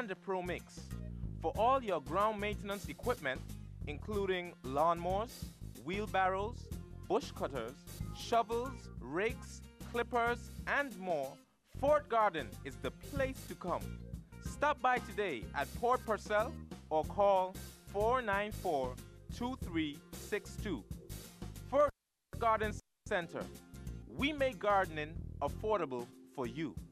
and Pro Mix for all your ground maintenance equipment, including lawnmowers, wheelbarrows, bush cutters, shovels, rakes, clippers, and more. Fort Garden is the place to come. Stop by today at Port Purcell or call 494-2362. Fort Garden Center. We make gardening affordable for you.